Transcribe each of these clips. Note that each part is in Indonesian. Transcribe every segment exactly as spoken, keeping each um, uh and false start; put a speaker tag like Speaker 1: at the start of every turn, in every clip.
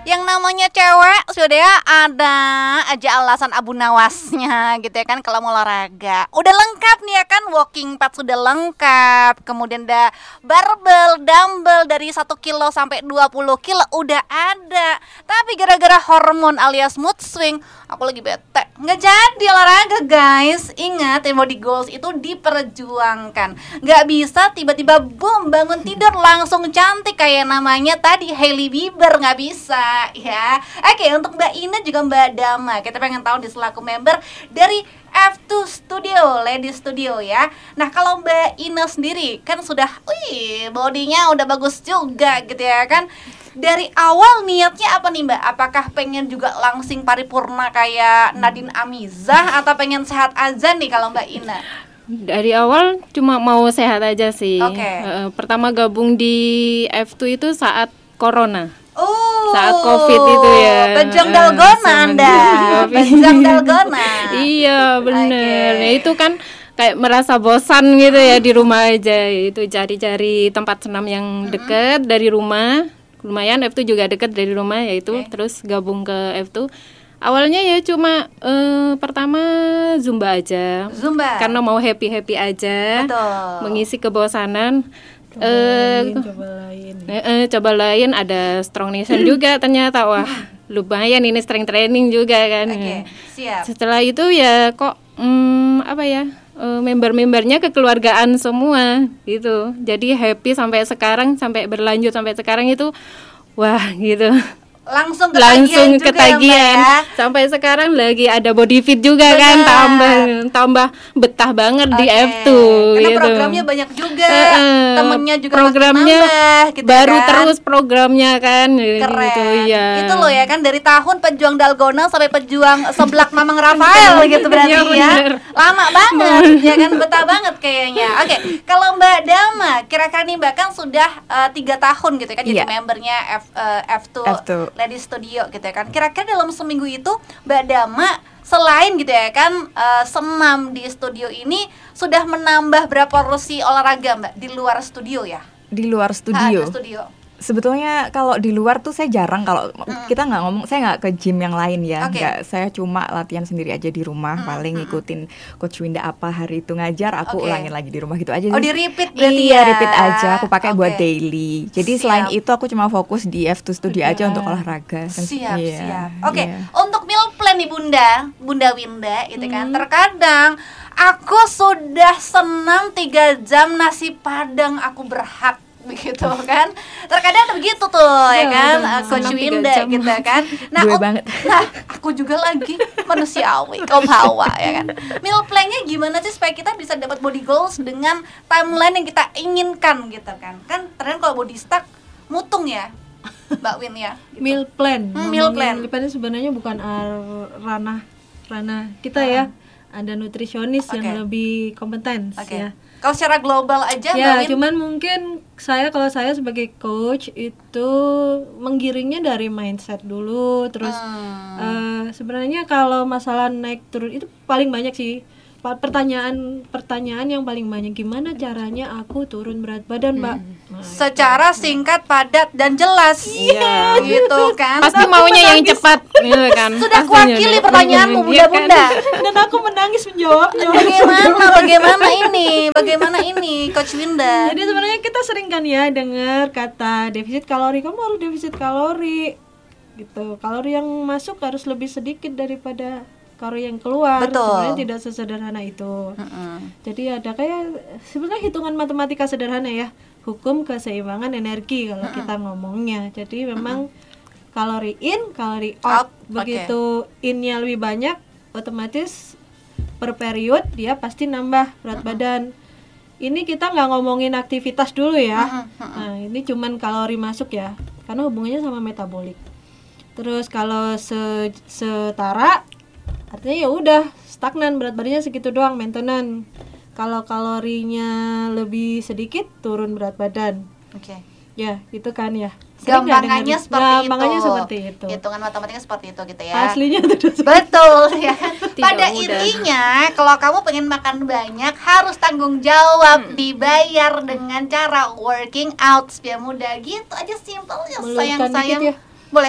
Speaker 1: Yang namanya cewek sudah ya ada aja alasan abu nawasnya gitu ya kan kalau mau olahraga. Udah lengkap nih ya kan, walking pad sudah lengkap. Kemudian ada barbel, dumbbell dari satu kilo sampai dua puluh kilo udah ada. Tapi gara-gara hormon alias mood swing, aku lagi bete, nggak jadi olahraga guys. Ingat, body goals itu diperjuangkan. Nggak bisa tiba-tiba boom bangun tidur langsung cantik kayak namanya tadi Hailey Bieber, nggak bisa ya. Oke, untuk Mbak Ina juga Mbak Dama, kita pengen tahu di selaku member dari F two Studio, Lady Studio ya. Nah kalau Mbak Ina sendiri kan sudah, wih bodinya udah bagus juga gitu ya kan. Dari awal niatnya apa nih Mbak? Apakah pengen juga langsing paripurna kayak Nadine Amizah atau pengen sehat aja nih kalau Mbak Ina?
Speaker 2: Dari awal cuma mau sehat aja sih.
Speaker 1: Okay.
Speaker 2: Uh, pertama gabung di F two itu saat Corona.
Speaker 1: Oh,
Speaker 2: saat Covid itu ya.
Speaker 1: Pejuang dalgona uh, Anda. Pejuang dalgona.
Speaker 2: Iya bener. Okay. Nah itu kan kayak merasa bosan gitu ya di rumah aja. Itu cari-cari tempat senam yang deket mm-hmm. dari rumah. Lumayan F two juga deket dari rumah yaitu. Okay. Terus gabung ke F two. Awalnya ya cuma uh, pertama Zumba aja.
Speaker 1: Zumba.
Speaker 2: Karena mau happy-happy aja.
Speaker 1: Betul.
Speaker 2: Mengisi kebosanan.
Speaker 3: Coba uh, lain, coba lain.
Speaker 2: Uh, uh, coba lain ada Strong Nation juga ternyata. Wah, lumayan ini strength training juga kan.
Speaker 1: Oke, okay, siap.
Speaker 2: Setelah itu ya kok um, apa ya? Uh, member-membernya kekeluargaan semua gitu. Jadi happy sampai sekarang, sampai berlanjut sampai sekarang itu wah gitu.
Speaker 1: Langsung ketagihan
Speaker 2: langsung
Speaker 1: juga
Speaker 2: ketagihan
Speaker 1: ya,
Speaker 2: sampai sekarang lagi ada body fit juga. Benar. Kan tambah tambah betah banget okay. di F two
Speaker 1: karena
Speaker 2: gitu.
Speaker 1: Programnya banyak juga uh, uh, temennya juga
Speaker 2: programnya
Speaker 1: nambah, gitu
Speaker 2: baru
Speaker 1: kan?
Speaker 2: Terus programnya kan
Speaker 1: keren
Speaker 2: gitu, ya.
Speaker 1: Itu loh ya kan dari tahun pejuang dalgona sampai pejuang seblak Mamang Rafael gitu berarti ya, ya. Lama banget ya kan, betah banget kayaknya. Oke, okay. Kalau Mbak Dama kira-kira nih Mbak kan sudah tiga uh, tahun gitu kan jadi yeah. membernya F, uh, F two, F two Lady Studio gitu ya kan. Kira-kira dalam seminggu itu Mbak Dama selain gitu ya kan uh, senam di studio ini sudah menambah berapa porsi olahraga Mbak di luar studio ya?
Speaker 3: Di luar studio.
Speaker 1: Ha, studio.
Speaker 3: Sebetulnya kalau di luar tuh saya jarang, kalau mm. kita nggak ngomong, saya nggak ke gym yang lain ya, okay. nggak, saya cuma latihan sendiri aja di rumah, mm. paling ngikutin Coach Winda apa hari itu ngajar, aku okay. ulangin lagi di rumah gitu aja.
Speaker 1: Oh di repeat berarti
Speaker 3: iya,
Speaker 1: ya?
Speaker 3: repeat aja, aku pakai okay. buat daily. Jadi
Speaker 1: siap.
Speaker 3: Selain itu aku cuma fokus di F two Studio yeah. aja untuk olahraga.
Speaker 1: Siap,
Speaker 3: yeah.
Speaker 1: siap. Oke, okay.
Speaker 3: yeah.
Speaker 1: Untuk meal plan nih Bunda, Bunda Winda gitu kan, mm. terkadang aku sudah senam tiga jam nasi padang aku berhak begitu kan, terkadang begitu tuh ya, ya kan uh, Coach Winda gitu kan. Nah,
Speaker 3: um,
Speaker 1: nah aku juga lagi manusiawi kaum hawa ya kan. Meal plan-nya gimana sih supaya kita bisa dapat body goals dengan timeline yang kita inginkan gitu kan. Kan ternyata kalau body stuck mutung ya Mbak Win ya gitu.
Speaker 3: Meal plan
Speaker 1: hmm, meal plan
Speaker 3: meal plan sebenarnya bukan uh, ranah ranah kita uh. ya, ada nutrisionis okay. yang lebih kompeten okay. ya.
Speaker 1: Kalau secara global aja
Speaker 3: ya, cuman mungkin saya kalau saya sebagai coach itu menggiringnya dari mindset dulu, terus hmm. uh, sebenarnya kalau masalah naik turun itu paling banyak sih. Pertanyaan pertanyaan yang paling banyak, gimana caranya aku turun berat badan, Mbak?
Speaker 1: Hmm. Secara singkat, padat dan jelas.
Speaker 3: Iya,
Speaker 1: yeah, gitu kan.
Speaker 2: Pasti maunya yang cepat, gitu kan.
Speaker 1: Sudah kuwakili pertanyaanmu Bunda-bunda.
Speaker 3: Dan aku menangis menjawab.
Speaker 1: Bagaimana bagaimana ini? Bagaimana ini Coach Winda?
Speaker 3: Jadi sebenarnya kita sering kan ya dengar kata defisit kalori, kamu harus defisit kalori. Gitu. Kalori yang masuk harus lebih sedikit daripada kalori yang keluar.
Speaker 1: Betul.
Speaker 3: Sebenarnya tidak sesederhana itu. Uh-uh. Jadi ada kayak sebenarnya hitungan matematika sederhana ya, hukum keseimbangan energi kalau uh-uh. kita ngomongnya. Jadi memang uh-uh. kalori in, kalori out. out. Begitu okay. innya lebih banyak, otomatis per period dia pasti nambah berat uh-uh. badan. Ini kita nggak ngomongin aktivitas dulu ya. Uh-uh. Nah ini cuman kalori masuk ya, karena hubungannya sama metabolik. Terus kalau se- setara artinya ya udah stagnan, berat badannya segitu doang, maintenance. Kalau kalorinya lebih sedikit, turun berat badan.
Speaker 1: Oke. Okay.
Speaker 3: Ya, itu kan ya.
Speaker 1: Gampangannya seperti
Speaker 3: Gampangannya
Speaker 1: itu.
Speaker 3: seperti itu.
Speaker 1: Hitungan matematikanya seperti itu gitu ya.
Speaker 3: Aslinya itu
Speaker 1: betul ya. Pada
Speaker 2: udah.
Speaker 1: intinya, kalau kamu pengen makan banyak, harus tanggung jawab, hmm. dibayar dengan cara working out supaya mudah. Gitu aja simpelnya. Sayang-sayang. Ya. Boleh.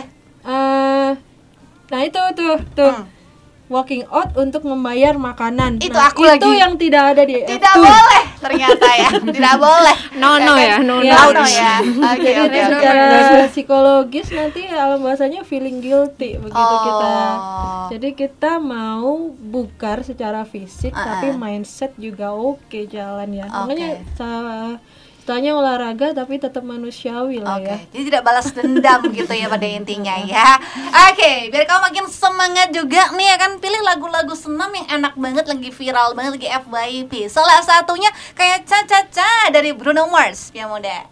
Speaker 3: uh, nah itu tuh tuh
Speaker 1: Hmm.
Speaker 3: walking out untuk membayar makanan.
Speaker 1: Itu
Speaker 3: nah,
Speaker 1: aku
Speaker 3: itu
Speaker 1: lagi.
Speaker 3: yang tidak ada di F
Speaker 1: Tidak
Speaker 3: two.
Speaker 1: boleh ternyata ya. Tidak boleh.
Speaker 2: No no ya, no
Speaker 3: Ya,
Speaker 1: No
Speaker 2: no.
Speaker 1: no ya. Oke
Speaker 3: Jadi
Speaker 1: oke
Speaker 3: itu
Speaker 1: oke.
Speaker 3: secara psikologis nanti alam bahasanya feeling guilty begitu
Speaker 1: Oh.
Speaker 3: kita. Jadi kita mau bukar secara fisik,
Speaker 1: Ah,
Speaker 3: tapi
Speaker 1: ah.
Speaker 3: mindset juga oke jalan ya.
Speaker 1: Oke.
Speaker 3: Makanya sa- istilahnya olahraga tapi tetap manusiawi lah
Speaker 1: Oke,
Speaker 3: ya.
Speaker 1: jadi tidak balas dendam gitu ya pada intinya ya. Oke, biar kamu makin semangat juga nih ya kan, pilih lagu-lagu senam yang enak banget, lagi viral banget, lagi F Y P. Salah satunya kayak Ca Ca Ca dari Bruno Mars, ya muda.